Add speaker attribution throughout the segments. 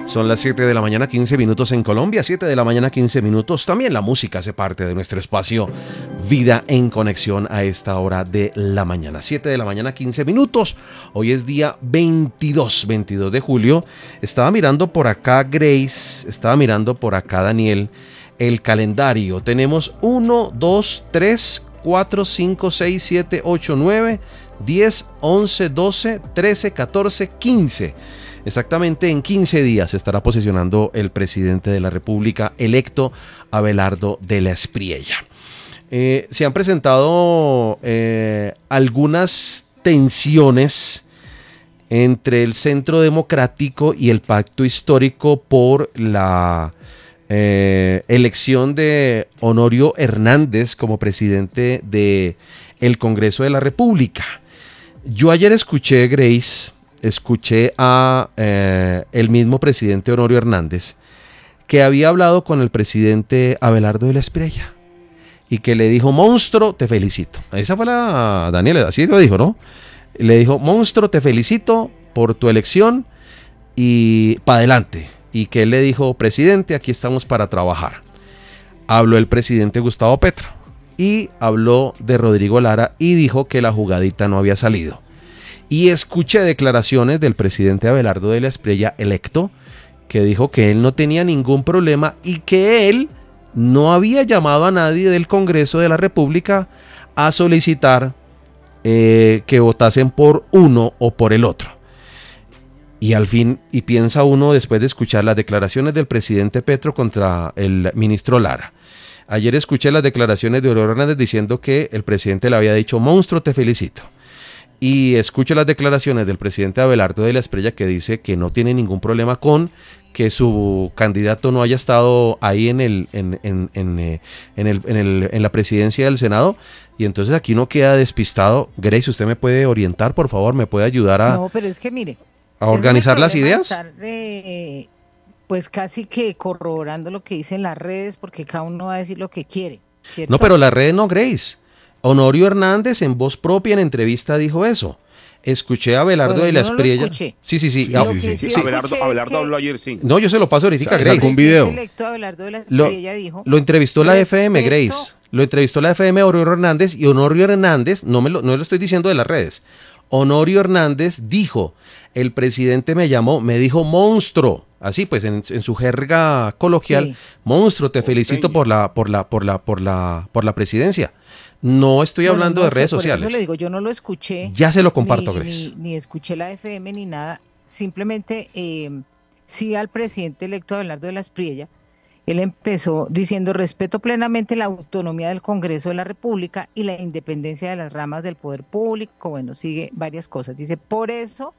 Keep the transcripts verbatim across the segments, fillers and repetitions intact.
Speaker 1: Son las siete de la mañana, quince minutos en Colombia, siete de la mañana, quince minutos. También la música hace parte de nuestro espacio Vida en Conexión a esta hora de la mañana. siete de la mañana, quince minutos. Hoy es día veintidós, veintidós de julio. Estaba mirando por acá Grace, estaba mirando por acá Daniel, el calendario. Tenemos uno, dos, tres, cuatro, cinco, seis, siete, ocho, nueve, diez, once, doce, trece, catorce, quince. Exactamente en quince días se estará posesionando el presidente de la República electo, Abelardo de la Espriella. Eh, se han presentado eh, algunas tensiones entre el Centro Democrático y el Pacto Histórico por la eh, elección de Honorio Hernández como presidente del Congreso de la República. Yo ayer escuché, Grace, escuché a eh, el mismo presidente Honorio Hernández que había hablado con el presidente Abelardo de la Espriella y que le dijo: monstruo, te felicito. Esa fue la Daniela, así lo dijo, ¿no? Le dijo: monstruo, te felicito por tu elección y para adelante. Y que él le dijo: presidente, aquí estamos para trabajar. Habló el presidente Gustavo Petro y habló de Rodrigo Lara y dijo que la jugadita no había salido. Y escuché declaraciones del presidente Abelardo de la Espriella electo, que dijo que él no tenía ningún problema y que él no había llamado a nadie del Congreso de la República a solicitar eh, que votasen por uno o por el otro. Y al fin, y piensa uno después de escuchar las declaraciones del presidente Petro contra el ministro Lara. Ayer escuché las declaraciones de Honorio Hernández diciendo que el presidente le había dicho: monstruo, te felicito. Y escucho las declaraciones del presidente Abelardo de la Espriella, que dice que no tiene ningún problema con que su candidato no haya estado ahí en el en, en, en, eh, en, el, en, el, en la presidencia del Senado. Y entonces aquí uno queda despistado. Grace, ¿usted me puede orientar, por favor? ¿Me puede ayudar a,
Speaker 2: no, pero es que mire,
Speaker 1: a organizar las ideas?
Speaker 2: Estar de, pues casi que corroborando lo que dicen las redes, porque cada uno va a decir lo que quiere, ¿cierto?
Speaker 1: No, pero las redes no, Grace. Honorio Hernández en voz propia en entrevista dijo eso. Escuché a Abelardo
Speaker 2: bueno,
Speaker 1: de la
Speaker 2: no
Speaker 1: Espriella.
Speaker 2: Sí,
Speaker 1: sí, sí, sí.
Speaker 3: sí,
Speaker 1: ah,
Speaker 3: sí, sí.
Speaker 2: sí
Speaker 3: sí. Abelardo, Abelardo
Speaker 2: que...
Speaker 3: habló ayer, sí.
Speaker 1: No, yo se lo paso ahorita,
Speaker 3: Sa-
Speaker 1: Grace.
Speaker 3: Sacó un video.
Speaker 2: El electo Abelardo de la
Speaker 1: Lo,
Speaker 2: Espriella dijo...
Speaker 1: lo entrevistó la
Speaker 2: respeto,
Speaker 1: F M, Grace. Lo entrevistó la F M Honorio Hernández, y Honorio Hernández, no me lo, no lo estoy diciendo de las redes, Honorio Hernández dijo: el presidente me llamó, me dijo monstruo, así pues en, en su jerga coloquial, sí. Monstruo, te felicito por la, por la, por la, por la, por la presidencia. No estoy
Speaker 2: bueno,
Speaker 1: hablando
Speaker 2: no
Speaker 1: de
Speaker 2: sé,
Speaker 1: redes
Speaker 2: por
Speaker 1: sociales.
Speaker 2: Eso le digo, yo no lo escuché.
Speaker 1: Ya se lo comparto,
Speaker 2: ni,
Speaker 1: Grace.
Speaker 2: Ni, ni escuché la F M ni nada. Simplemente eh, sí al presidente electo Abelardo de la Espriella. Él empezó diciendo: respeto plenamente la autonomía del Congreso de la República y la independencia de las ramas del poder público. Bueno, sigue varias cosas. Dice: por eso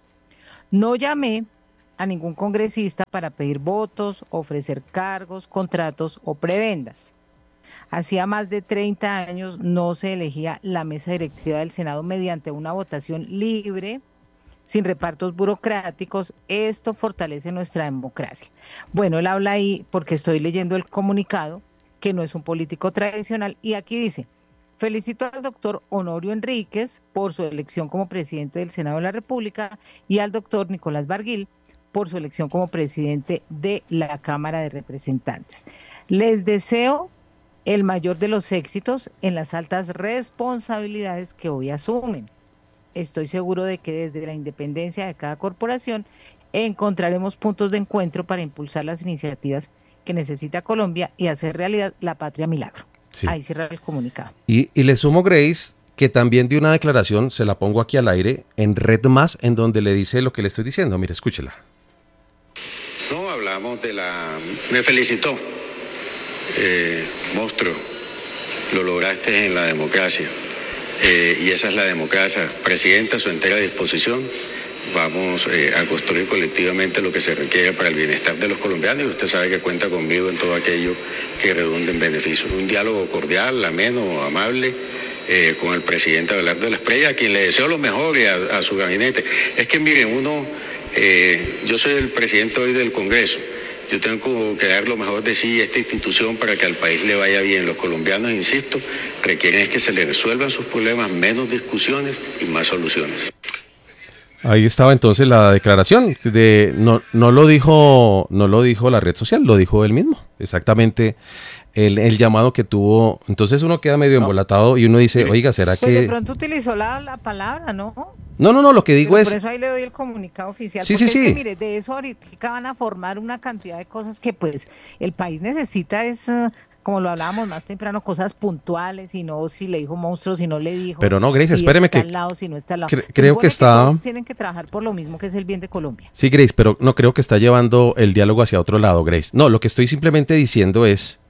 Speaker 2: no llamé a ningún congresista para pedir votos, ofrecer cargos, contratos o prebendas. Hacía más de treinta años no se elegía la mesa directiva del Senado mediante una votación libre, sin repartos burocráticos. Esto fortalece nuestra democracia. Bueno, él habla ahí, porque estoy leyendo el comunicado, que no es un político tradicional, y aquí dice: felicito al doctor Honorio Enríquez por su elección como presidente del Senado de la República y al doctor Nicolás Barguil por su elección como presidente de la Cámara de Representantes. Les deseo el mayor de los éxitos en las altas responsabilidades que hoy asumen. Estoy seguro de que desde la independencia de cada corporación encontraremos puntos de encuentro para impulsar las iniciativas que necesita Colombia y hacer realidad la patria milagro. Sí. Ahí cierra el comunicado.
Speaker 1: Y, y le sumo, Grace, que también dio una declaración, se la pongo aquí al aire, en Red Más, en donde le dice lo que le estoy diciendo. Mire, escúchela.
Speaker 4: No, hablamos de la... Me felicitó. Eh, monstruo, lo lograste en la democracia. Eh, y esa es la democracia. Presidenta, a su entera disposición. Vamos eh, a construir colectivamente lo que se requiere para el bienestar de los colombianos, y usted sabe que cuenta conmigo en todo aquello que redunde en beneficio. Un diálogo cordial, ameno, amable, eh, con el presidente Abelardo de la Espriella, a quien le deseo lo mejor, y a, a su gabinete. Es que miren, uno, eh, yo soy el presidente hoy del Congreso. Yo tengo que dar lo mejor de sí a esta institución para que al país le vaya bien. Los colombianos, insisto, requieren es que se les resuelvan sus problemas, menos discusiones y más soluciones.
Speaker 1: Ahí estaba entonces la declaración de no no lo dijo no lo dijo la red social, lo dijo él mismo. Exactamente el, el llamado que tuvo. Entonces uno queda medio
Speaker 3: No.
Speaker 1: embolatado y uno dice,
Speaker 3: Mire.
Speaker 1: oiga, ¿será
Speaker 2: Pues de
Speaker 1: que...?
Speaker 2: pronto utilizó la, la palabra, ¿no?
Speaker 1: No, no, no, lo que digo
Speaker 2: Pero
Speaker 1: es...
Speaker 2: por eso ahí le doy el comunicado oficial.
Speaker 1: Sí,
Speaker 2: porque
Speaker 1: sí,
Speaker 2: es que,
Speaker 1: sí.
Speaker 2: mire, de eso ahorita van a formar una cantidad de cosas que pues el país necesita es, eh, como lo hablábamos más temprano, cosas puntuales, y no si le dijo monstruo, si no le dijo,
Speaker 1: Pero no, Grace,
Speaker 2: si
Speaker 1: espéreme
Speaker 2: está
Speaker 1: que
Speaker 2: al lado, si no está al lado.
Speaker 1: cre-
Speaker 2: Se
Speaker 1: creo
Speaker 2: supone
Speaker 1: que está...
Speaker 2: todos tienen que trabajar por lo mismo, que es el bien de Colombia.
Speaker 1: Sí, Grace, pero no creo que está llevando el diálogo hacia otro lado, Grace. No, lo que estoy simplemente diciendo es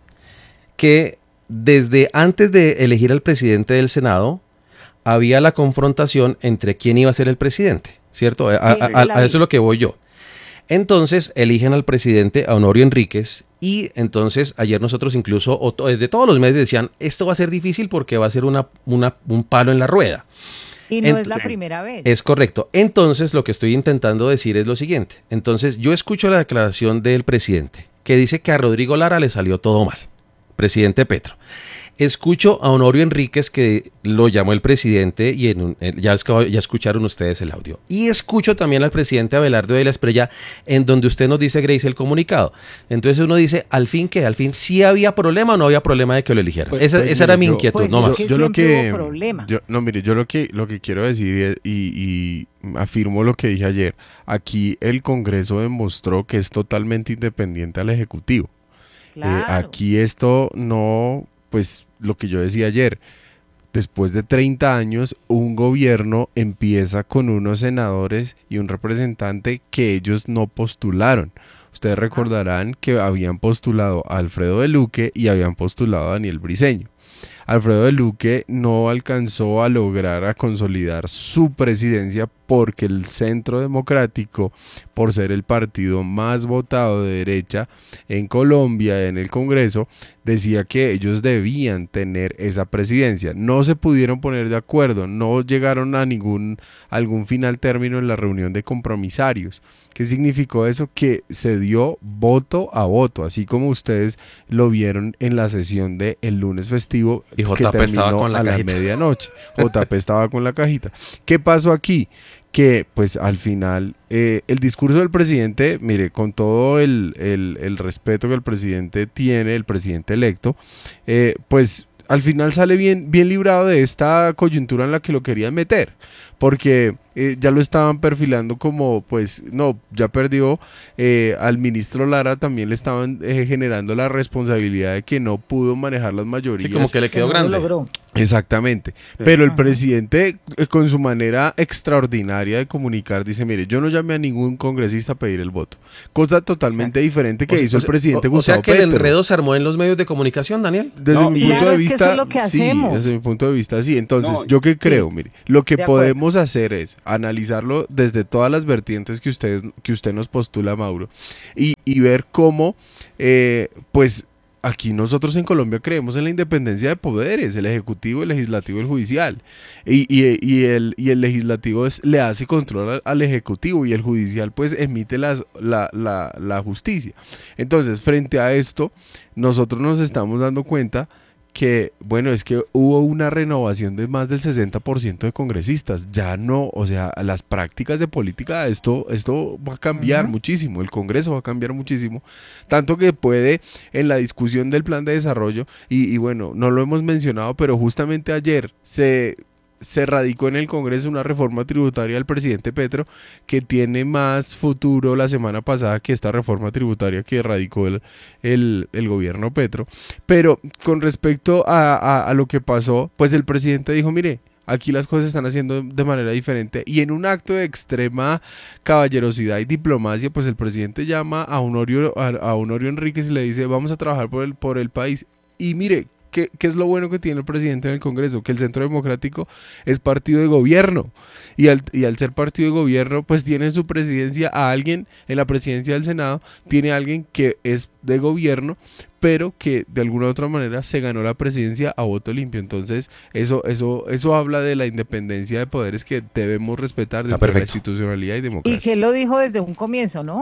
Speaker 1: que desde antes de elegir al presidente del Senado, había la confrontación entre quién iba a ser el presidente, ¿cierto? A, a-
Speaker 2: Sí,
Speaker 1: a-
Speaker 2: la
Speaker 1: a
Speaker 2: vi.
Speaker 1: eso es lo que voy yo. Entonces eligen al presidente, a Honorio Enríquez, y entonces ayer nosotros incluso, o to- desde todos los medios decían, esto va a ser difícil porque va a ser una, una- un palo en la rueda.
Speaker 2: Y no
Speaker 1: Ent-
Speaker 2: es la
Speaker 3: Sí.
Speaker 2: primera vez.
Speaker 1: Es correcto. Entonces, lo que estoy intentando decir es lo siguiente. Entonces, yo escucho la declaración del presidente, que dice que a Rodrigo Lara le salió todo mal, presidente Petro. Escucho a Honorio Enríquez, que lo llamó el presidente, y en un- eh, ya, esca- ya escucharon ustedes el audio. Y escucho también al presidente Abelardo de la Espriella, en donde usted nos dice, Grace, el comunicado. Entonces uno dice, al fin que, al fin, ¿sí había problema o no había problema de que lo eligieran?
Speaker 3: Pues-
Speaker 1: esa
Speaker 3: pues,
Speaker 1: esa
Speaker 3: mire,
Speaker 1: era mi
Speaker 3: yo-
Speaker 1: inquietud,
Speaker 2: Pues
Speaker 1: no
Speaker 2: es
Speaker 1: más.
Speaker 2: que
Speaker 3: yo lo
Speaker 2: siempre
Speaker 3: que
Speaker 2: hubo problema.
Speaker 3: yo- no, mire, yo lo que lo que quiero decir y, y- y afirmo lo que dije ayer. Aquí el Congreso demostró que es totalmente independiente al Ejecutivo. Eh,
Speaker 2: Claro.
Speaker 3: aquí esto no, pues lo que yo decía ayer, después de treinta años, un gobierno empieza con unos senadores y un representante que ellos no postularon. Ustedes recordarán que habían postulado a Alfredo de Luque y habían postulado a Daniel Briceño. Alfredo de Luque no alcanzó a lograr a consolidar su presidencia porque el Centro Democrático, por ser el partido más votado de derecha en Colombia, en el Congreso, decía que ellos debían tener esa presidencia. No se pudieron poner de acuerdo, no llegaron a ningún algún final término en la reunión de compromisarios. ¿Qué significó eso? Que se dio voto a voto, así como ustedes lo vieron en la sesión del lunes festivo
Speaker 1: Y
Speaker 3: que
Speaker 1: J P estaba
Speaker 3: terminó
Speaker 1: con la
Speaker 3: a la
Speaker 1: cajita.
Speaker 3: medianoche. J P estaba con la cajita. ¿Qué pasó aquí? Que pues al final eh, el discurso del presidente, mire, con todo el, el- el respeto que el presidente tiene, el presidente electo, eh, pues al final sale bien, bien librado de esta coyuntura en la que lo querían meter, porque eh, ya lo estaban perfilando como, pues, no, ya perdió, eh, al ministro Lara también le estaban eh, generando la responsabilidad de que no pudo manejar las mayorías.
Speaker 1: Sí, como que le
Speaker 2: Que
Speaker 1: quedó
Speaker 2: no lo
Speaker 1: grande.
Speaker 2: logró.
Speaker 3: Exactamente, pero el
Speaker 2: Ajá.
Speaker 3: presidente eh, con su manera extraordinaria de comunicar dice, mire, yo no llamé a ningún congresista a pedir el voto, cosa totalmente diferente que
Speaker 1: O sea-
Speaker 3: hizo
Speaker 1: o
Speaker 3: el
Speaker 1: sea-
Speaker 3: presidente
Speaker 1: o-
Speaker 3: Gustavo
Speaker 1: O sea que el
Speaker 3: Petro.
Speaker 1: enredo se armó en los medios de comunicación, Daniel.
Speaker 3: Desde
Speaker 5: No,
Speaker 3: mi
Speaker 5: y-
Speaker 3: punto
Speaker 2: Claro,
Speaker 3: de
Speaker 2: es que
Speaker 3: vista,
Speaker 2: eso es lo que
Speaker 3: sí,
Speaker 2: hacemos.
Speaker 3: desde mi punto de vista, sí. Entonces,
Speaker 5: No,
Speaker 3: ¿yo qué creo? Mire, lo que
Speaker 2: de acuerdo.
Speaker 3: podemos hacer es analizarlo desde todas las vertientes que ustedes, que usted nos postula, Mauro, y, y ver cómo, eh, pues, aquí nosotros en Colombia creemos en la independencia de poderes, el ejecutivo, el legislativo y el judicial. Y, y- y el, y el legislativo es- le hace control al, al ejecutivo y el judicial pues emite las, la, la, la justicia. Entonces, frente a esto, nosotros nos estamos dando cuenta que, bueno, es que hubo una renovación de más del sesenta por ciento de congresistas. Ya no, o sea, las prácticas de política, esto, esto va a cambiar
Speaker 2: Ujú.
Speaker 3: muchísimo, el Congreso va a cambiar muchísimo, tanto que puede en la discusión del plan de desarrollo, y, y bueno, no lo hemos mencionado, pero justamente ayer se... se radicó en el Congreso una reforma tributaria del presidente Petro que tiene más futuro la semana pasada que esta reforma tributaria que radicó el, el, el gobierno Petro. Pero con respecto a, a, a lo que pasó, pues el presidente dijo, mire, aquí las cosas se están haciendo de manera diferente y en un acto de extrema caballerosidad y diplomacia, pues el presidente llama a Honorio, a, a Honorio Enríquez y le dice, vamos a trabajar por el, por el país. Y mire, ¿Qué, ¿Qué es lo bueno que tiene el presidente en el Congreso? Que el Centro Democrático es partido de gobierno y al, y al ser partido de gobierno pues tiene en su presidencia a alguien, en la presidencia del Senado tiene a alguien que es de gobierno pero que de alguna u otra manera se ganó la presidencia a voto limpio. Entonces eso, eso, eso habla de la independencia de poderes que debemos respetar dentro de la institucionalidad y
Speaker 2: Y
Speaker 3: democracia.
Speaker 2: que él lo dijo desde un comienzo, ¿no?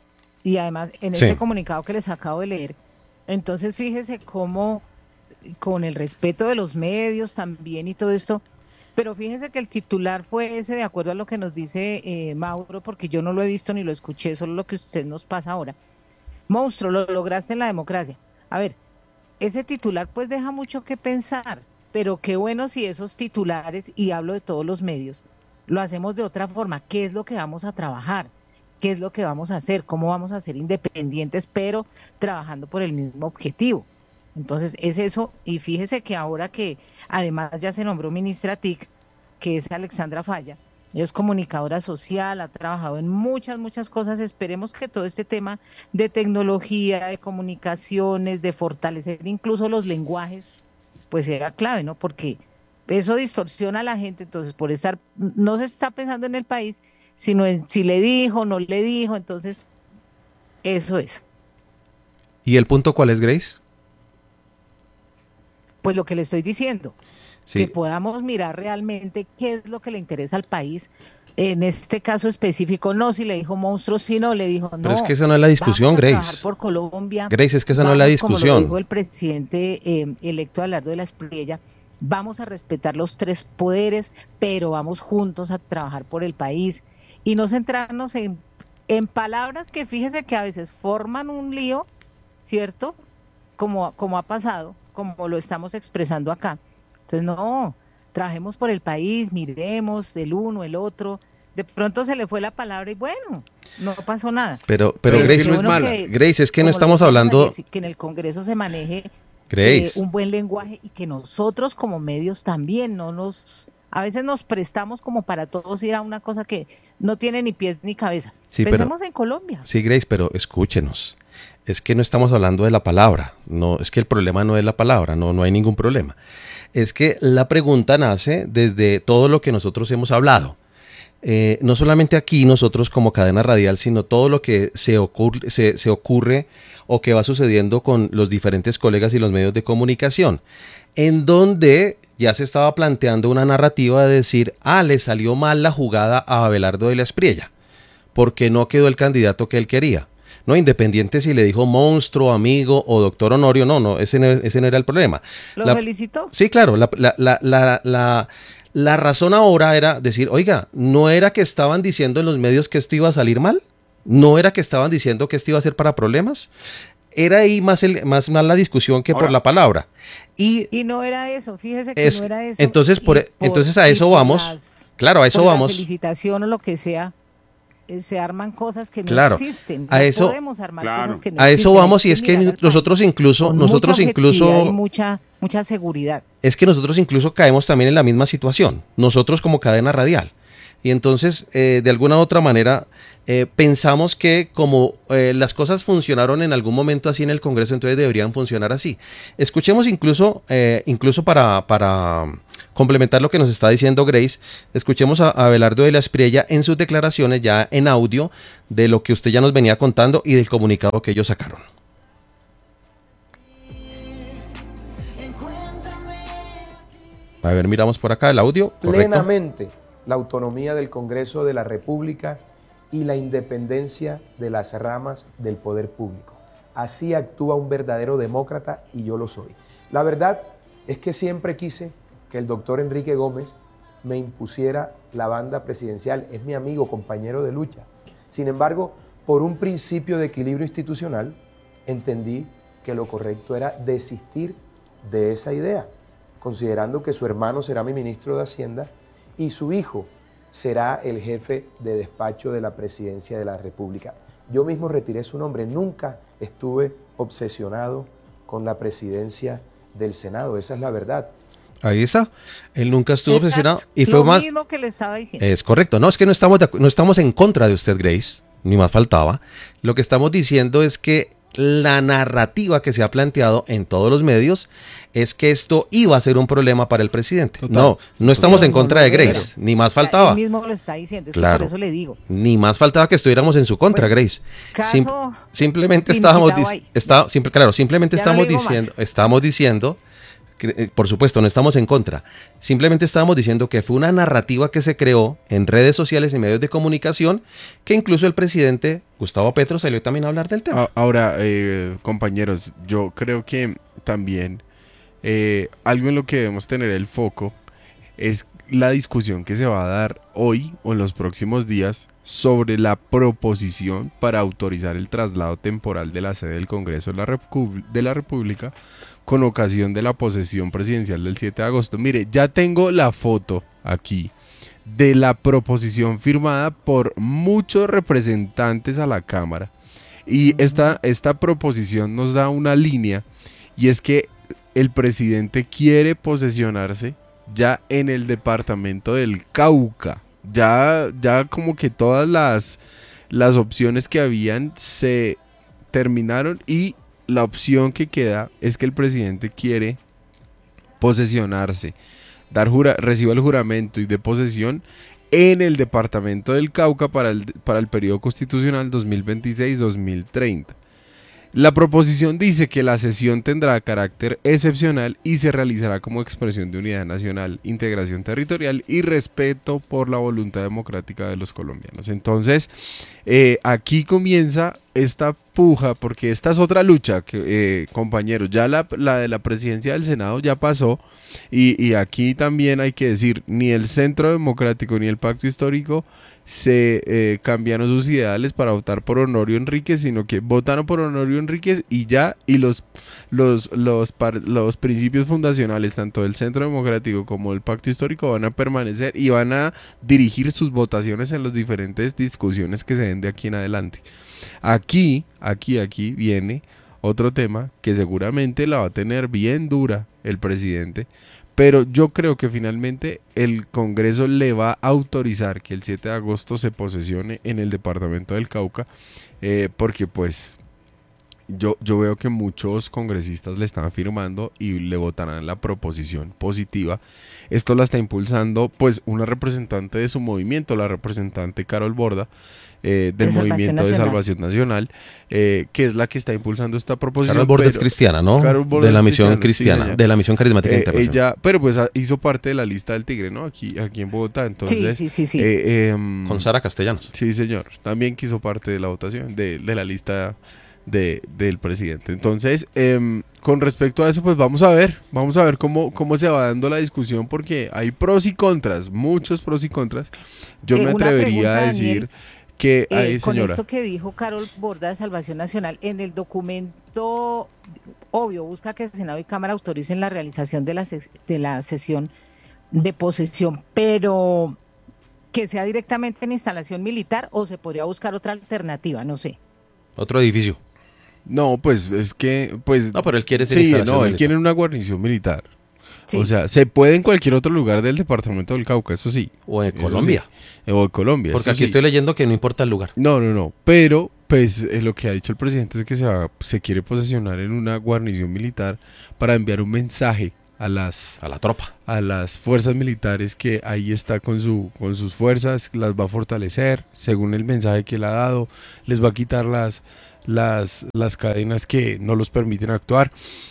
Speaker 2: Y además en
Speaker 1: Sí.
Speaker 2: ese comunicado que les acabo de leer. Entonces fíjese cómo, con el respeto de los medios también y todo esto, Pero fíjese que el titular fue ese, de acuerdo a lo que nos dice eh, Mauro, porque yo no lo he visto ni lo escuché, solo lo que usted nos pasa ahora. Monstruo, lo lograste en la democracia. A ver, ese titular pues deja mucho que pensar, pero qué bueno si esos titulares, y hablo de todos los medios, lo hacemos de otra forma. ¿Qué es lo que vamos a trabajar? ¿Qué es lo que vamos a hacer? ¿Cómo vamos a ser independientes, pero trabajando por el mismo objetivo? Entonces, es eso, y fíjese que ahora que además ya se nombró ministra T I C, que es Alexandra Falla, ella es comunicadora social, ha trabajado en muchas, muchas cosas. Esperemos que todo este tema de tecnología, de comunicaciones, de fortalecer incluso los lenguajes, pues sea clave, ¿no? Porque eso distorsiona a la gente, entonces por estar, no se está pensando en el país, sino en si le dijo, no le dijo, entonces eso es.
Speaker 1: ¿Y el punto cuál es, Grace?
Speaker 2: Pues lo que le estoy diciendo,
Speaker 1: Sí.
Speaker 2: que podamos mirar realmente qué es lo que le interesa al país. En este caso específico, no si le dijo monstruo, sino le dijo no.
Speaker 1: Pero es que esa no es la discusión,
Speaker 2: vamos a
Speaker 1: Grace.
Speaker 2: trabajar por Colombia.
Speaker 1: Grace, es que esa no es la
Speaker 2: Vamos, como lo
Speaker 1: discusión.
Speaker 2: dijo el presidente eh, electo Abelardo de la Espriella, vamos a respetar los tres poderes, pero vamos juntos a trabajar por el país y no centrarnos en, en palabras que fíjese que a veces forman un lío, ¿cierto? Como, como ha pasado, como lo estamos expresando acá. Entonces, no, trabajemos por el país, miremos el uno, el otro. De pronto se le fue la palabra y bueno, no pasó nada.
Speaker 1: Pero, pero,
Speaker 3: Pero es
Speaker 1: Grace,
Speaker 3: que no es mala.
Speaker 2: que,
Speaker 1: Grace, es que no
Speaker 2: como lo
Speaker 1: estamos
Speaker 2: decíamos
Speaker 1: hablando...
Speaker 2: ayer, que en el Congreso se maneje eh,
Speaker 1: Grace,
Speaker 2: un buen lenguaje y que nosotros como medios también no nos... A veces nos prestamos como para todos ir a una cosa que no tiene ni pies ni cabeza.
Speaker 1: Sí, pero-
Speaker 2: Pensemos en Colombia.
Speaker 1: sí, Grace, pero escúchenos. Es que no estamos hablando de la palabra. No, es que el problema no es la palabra, no, no hay ningún problema. Es que la pregunta nace desde todo lo que nosotros hemos hablado. Eh, no solamente aquí nosotros como cadena radial, sino todo lo que se ocurre, se, se ocurre o que va sucediendo con los diferentes colegas y los medios de comunicación, en donde ya se estaba planteando una narrativa de decir, ah, le salió mal la jugada a Abelardo de la Espriella, porque no quedó el candidato que él quería. No, independiente si le dijo monstruo, amigo o doctor Honorio, no, no, ese no, ese no era el problema.
Speaker 2: ¿Lo
Speaker 1: La-
Speaker 2: felicitó?
Speaker 1: Sí, claro, la, la, la, la, la, la razón ahora era decir, oiga, ¿no era que estaban diciendo en los medios que esto iba a salir mal? ¿No era que estaban diciendo que esto iba a ser para problemas? Era ahí más, el, más, más la discusión que
Speaker 5: Ahora-
Speaker 1: por la palabra. Y
Speaker 2: Y no era eso, fíjese que
Speaker 1: es,
Speaker 2: no era eso.
Speaker 1: entonces,
Speaker 2: y
Speaker 1: por, entonces a
Speaker 2: y
Speaker 1: eso
Speaker 2: por
Speaker 1: vamos.
Speaker 2: las-
Speaker 1: Claro, a eso
Speaker 2: por la
Speaker 1: vamos.
Speaker 2: felicitación o lo que sea, eh, se arman cosas que no
Speaker 1: Claro,
Speaker 2: existen.
Speaker 1: a
Speaker 2: No
Speaker 1: eso-
Speaker 2: podemos armar
Speaker 5: Claro.
Speaker 2: cosas que no
Speaker 1: A eso
Speaker 2: existen.
Speaker 1: vamos
Speaker 2: Hay
Speaker 1: y es que
Speaker 2: mirar al
Speaker 1: nosotros
Speaker 2: país
Speaker 1: incluso,
Speaker 2: con
Speaker 1: nosotros
Speaker 2: mucha objetividad
Speaker 1: incluso...
Speaker 2: y mucha, mucha seguridad.
Speaker 1: es que nosotros incluso caemos también en la misma situación, nosotros como cadena radial. Y entonces, eh, de alguna u otra manera, eh, pensamos que como eh, las cosas funcionaron en algún momento así en el Congreso, entonces deberían funcionar así. Escuchemos incluso, eh, incluso para, para complementar lo que nos está diciendo Grace, escuchemos a, a Abelardo de la Espriella en sus declaraciones ya en audio de lo que usted ya nos venía contando y del comunicado que ellos sacaron. A ver, miramos por acá el audio, correcto.
Speaker 6: Plenamente la autonomía del Congreso de la República y la independencia de las ramas del poder público. Así actúa un verdadero demócrata y yo lo soy. La verdad es que siempre quise que el doctor Enrique Gómez me impusiera la banda presidencial. Es mi amigo, compañero de lucha. Sin embargo, por un principio de equilibrio institucional, entendí que lo correcto era desistir de esa idea, considerando que su hermano será mi ministro de Hacienda y su hijo será el jefe de despacho de la presidencia de la República. Yo mismo retiré su nombre, nunca estuve obsesionado con la presidencia del Senado, esa es la verdad.
Speaker 1: Ahí está. Él nunca estuvo
Speaker 2: Exacto.
Speaker 1: obsesionado y fue
Speaker 2: Lo
Speaker 1: más.
Speaker 2: mismo que le estaba diciendo.
Speaker 1: Es correcto. No, es que no estamos, de acu- no estamos en contra de usted, Grace, ni más faltaba. Lo que estamos diciendo es que la narrativa que se ha planteado en todos los medios es que esto iba a ser un problema para el presidente.
Speaker 3: Total.
Speaker 1: No, no estamos
Speaker 2: No,
Speaker 1: en
Speaker 2: no,
Speaker 1: contra
Speaker 2: no,
Speaker 1: de
Speaker 2: no,
Speaker 1: Grace,
Speaker 2: no.
Speaker 1: ni más
Speaker 2: O sea,
Speaker 1: faltaba.
Speaker 2: Él mismo lo está diciendo, es que
Speaker 1: Claro.
Speaker 2: por eso le digo.
Speaker 1: Ni más faltaba que estuviéramos en su contra,
Speaker 2: Bueno,
Speaker 1: Grace.
Speaker 2: caso
Speaker 1: Sim- simplemente estábamos,
Speaker 2: finiquitado
Speaker 1: dic-
Speaker 2: ahí.
Speaker 1: está, simple, claro, simplemente
Speaker 2: Ya no
Speaker 1: estamos
Speaker 2: le digo más.
Speaker 1: diciendo, estamos diciendo, que, eh, por supuesto, no estamos en contra. Simplemente estábamos diciendo que fue una narrativa que se creó en redes sociales y medios de comunicación, que incluso el presidente Gustavo Petro salió también a hablar del tema.
Speaker 3: A- Ahora, eh, compañeros, yo creo que también eh, algo en lo que debemos tener el foco es la discusión que se va a dar hoy o en los próximos días sobre la proposición para autorizar el traslado temporal de la sede del Congreso de la, Repu- de la República con ocasión de la posesión presidencial del siete de agosto. Mire, ya tengo la foto aquí de la proposición firmada por muchos representantes a la Cámara. Y esta, esta proposición nos da una línea, y es que el presidente quiere posesionarse ya en el departamento del Cauca. Ya, ya como que todas las, las opciones que habían se terminaron, y la opción que queda es que el presidente quiere posesionarse, dar jura, reciba el juramento y de posesión en el departamento del Cauca para el, para el periodo constitucional dos mil veintiséis dos mil treinta. La proposición dice que la sesión tendrá carácter excepcional y se realizará como expresión de unidad nacional, integración territorial y respeto por la voluntad democrática de los colombianos. Entonces, eh, aquí comienza esta puja, porque esta es otra lucha, que, eh, compañeros, ya la, la de la presidencia del Senado ya pasó, y, y aquí también hay que decir, ni el Centro Democrático ni el Pacto Histórico se eh, cambiaron sus ideales para votar por Honorio Enríquez, sino que votaron por Honorio Enríquez y ya, y los, los, los, par, los principios fundacionales tanto del Centro Democrático como del Pacto Histórico van a permanecer y van a dirigir sus votaciones en las diferentes discusiones que se den de aquí en adelante. Aquí, aquí, aquí viene otro tema que seguramente la va a tener bien dura el presidente, pero yo creo que finalmente el Congreso le va a autorizar que el siete de agosto se posesione en el departamento del Cauca, eh, porque pues yo, yo veo que muchos congresistas le están firmando y le votarán la proposición positiva. Esto la está impulsando pues una representante de su movimiento, la representante Carol Borda, eh, del
Speaker 2: de
Speaker 3: Movimiento
Speaker 2: Salvación
Speaker 3: de
Speaker 2: Nacional.
Speaker 3: Salvación Nacional, eh, que es la que está impulsando esta proposición.
Speaker 1: Carol Borda
Speaker 3: pero,
Speaker 1: es cristiana, ¿no?
Speaker 3: Carol Borda
Speaker 1: de la
Speaker 3: es
Speaker 1: misión
Speaker 3: cristiana,
Speaker 1: cristiana,
Speaker 3: sí,
Speaker 1: de la misión carismática
Speaker 3: Eh,
Speaker 1: internacional.
Speaker 3: ella, pero pues a- hizo parte de la lista del Tigre, ¿no? Aquí, aquí en Bogotá, entonces.
Speaker 2: sí, sí, sí.
Speaker 3: eh, em,
Speaker 1: Con Sara Castellanos.
Speaker 3: Sí, señor. También quiso parte de la votación, de, de la lista de, del presidente. Entonces, em, con respecto a eso, pues vamos a ver, vamos a ver cómo, cómo se va dando la discusión, porque hay pros y contras, muchos pros y contras. Yo
Speaker 2: Eh,
Speaker 3: me
Speaker 2: una
Speaker 3: atrevería
Speaker 2: pregunta,
Speaker 3: a decir
Speaker 2: Daniel,
Speaker 3: que,
Speaker 2: Eh,
Speaker 3: ay,
Speaker 2: con
Speaker 3: señora,
Speaker 2: esto que dijo Carol Borda de Salvación Nacional, en el documento, obvio, busca que Senado y Cámara autoricen la realización de la, ses- de la sesión de posesión, pero que sea directamente en instalación militar, o se podría buscar otra alternativa, no sé.
Speaker 1: Otro edificio.
Speaker 3: no, pues es que, pues,
Speaker 1: No, pero él quiere ser
Speaker 3: sí,
Speaker 1: instalación
Speaker 3: no, él
Speaker 1: militar.
Speaker 3: quiere una guarnición militar.
Speaker 2: Sí.
Speaker 3: O sea, se puede en cualquier otro lugar del departamento del Cauca, eso sí.
Speaker 1: O en
Speaker 3: Eso
Speaker 1: Colombia.
Speaker 3: sí. O en Colombia.
Speaker 1: Porque
Speaker 3: eso
Speaker 1: aquí
Speaker 3: sí.
Speaker 1: estoy leyendo que no importa el lugar.
Speaker 3: No, no, no. Pero, pues, eh, lo que ha dicho el presidente es que se, va, se quiere posesionar en una guarnición militar para enviar un mensaje a las,
Speaker 1: A la tropa.
Speaker 3: a las fuerzas militares, que ahí está con, su, con sus fuerzas, las va a fortalecer, según el mensaje que él ha dado, les va a quitar las, las, las cadenas que no los permiten actuar.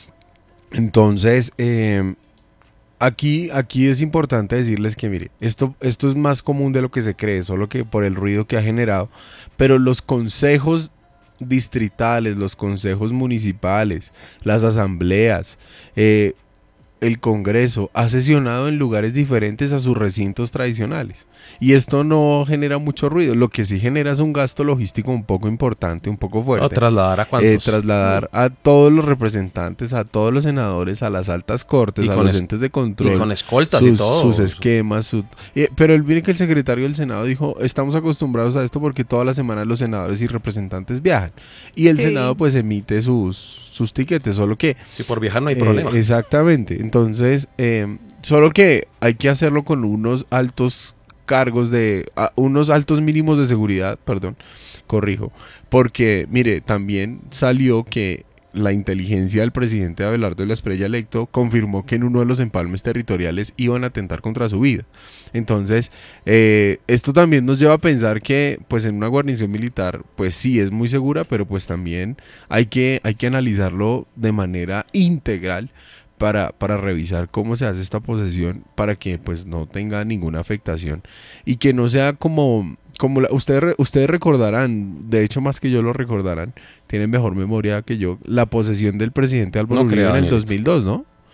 Speaker 3: Entonces, eh, Aquí, aquí es importante decirles que, mire, esto, esto es más común de lo que se cree, solo que por el ruido que ha generado, pero los consejos distritales, los consejos municipales, las asambleas, eh, el Congreso ha sesionado en lugares diferentes a sus recintos tradicionales, y esto no genera mucho ruido. Lo que sí genera es un gasto logístico un poco importante, un poco fuerte.
Speaker 1: O trasladar a
Speaker 3: Eh,
Speaker 1: cuántos.
Speaker 3: trasladar a todos los representantes, a todos los senadores, a las altas cortes,
Speaker 1: Y
Speaker 3: a
Speaker 1: con
Speaker 3: los
Speaker 1: es-
Speaker 3: entes de
Speaker 1: y
Speaker 3: control,
Speaker 1: con escoltas
Speaker 3: sus,
Speaker 1: y todo.
Speaker 3: sus esquemas. su- eh, pero él viene que el secretario del Senado dijo, estamos acostumbrados a esto porque todas las semanas los senadores y representantes viajan. Y el
Speaker 2: Sí.
Speaker 3: Senado pues emite sus, sus tiquetes, solo que...
Speaker 1: Si por viajar no hay
Speaker 3: eh,
Speaker 1: problema.
Speaker 3: Exactamente. Entonces, eh, solo que hay que hacerlo con unos altos cargos de... a- unos altos mínimos de seguridad, perdón, corrijo. Porque, mire, también salió que la inteligencia del presidente Abelardo de la Espriella electo confirmó que en uno de los empalmes territoriales iban a atentar contra su vida. Entonces, eh, esto también nos lleva a pensar que, pues, en una guarnición militar, pues sí es muy segura, pero pues también hay que, hay que analizarlo de manera integral para, para revisar cómo se hace esta posesión, para que pues no tenga ninguna afectación y que no sea como... Como la- ustedes, re- ustedes recordarán, de hecho más que yo lo recordarán, tienen mejor memoria que yo, la posesión del presidente Álvaro
Speaker 1: No
Speaker 3: Uribe
Speaker 1: crea,
Speaker 3: en el
Speaker 1: Danielito.
Speaker 3: dos mil dos, ¿no?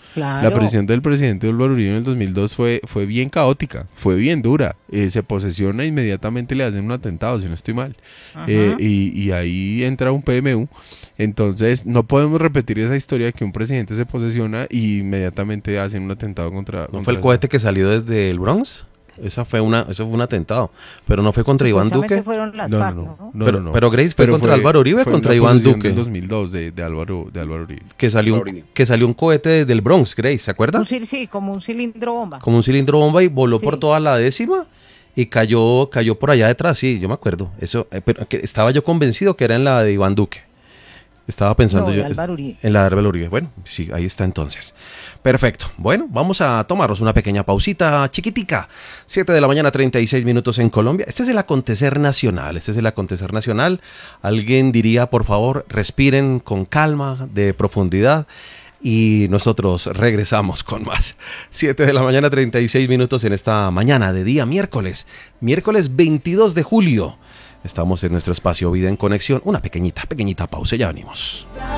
Speaker 2: Claro.
Speaker 3: La presión del presidente Álvaro Uribe en el dos mil dos fue, fue bien caótica, fue bien dura. Eh, se posesiona, inmediatamente le hacen un atentado, si no estoy mal. Eh, y, y ahí entra un P M U. Entonces, no podemos repetir esa historia de que un presidente se posesiona y inmediatamente hacen un atentado contra...
Speaker 1: ¿No
Speaker 3: contra
Speaker 1: fue el cohete que salió desde el Bronx? Esa fue una, eso fue un atentado, pero no fue contra Iván Duque.
Speaker 2: Fueron las
Speaker 3: No,
Speaker 2: FARC,
Speaker 3: no,
Speaker 2: ¿no?
Speaker 3: no, no,
Speaker 1: pero,
Speaker 3: no, no.
Speaker 1: pero Grace fue
Speaker 3: Pero
Speaker 1: contra
Speaker 3: fue-
Speaker 1: Álvaro Uribe,
Speaker 3: fue
Speaker 1: contra
Speaker 3: una
Speaker 1: Iván
Speaker 3: posesión
Speaker 1: Duque.
Speaker 3: del dos mil dos de, de, Álvaro, de Álvaro Uribe.
Speaker 1: Que salió,
Speaker 5: Álvaro
Speaker 1: un,
Speaker 5: Uribe.
Speaker 1: que salió un cohete desde el Bronx, Grace, ¿se acuerda?
Speaker 2: Un cil- sí, como un cilindro bomba.
Speaker 1: Como un cilindro bomba y voló
Speaker 2: Sí.
Speaker 1: por toda la décima y cayó, cayó por allá detrás, sí, yo me acuerdo. Eso, eh, pero que estaba yo convencido que era en la de Iván Duque. Estaba pensando
Speaker 2: No, de
Speaker 1: yo
Speaker 2: Álvaro Uribe.
Speaker 1: en la de Álvaro Uribe. Bueno, sí, ahí está entonces. Perfecto. Bueno, vamos a tomarnos una pequeña pausita chiquitica. siete de la mañana, treinta y seis minutos en Colombia. Este es el acontecer nacional. Este es el acontecer nacional. Alguien diría, por favor, respiren con calma, de profundidad. Y nosotros regresamos con más. siete de la mañana, treinta y seis minutos en esta mañana de día miércoles. Miércoles veintidós de julio. Estamos en nuestro espacio Vida en Conexión. Una pequeñita, pequeñita pausa. Ya venimos.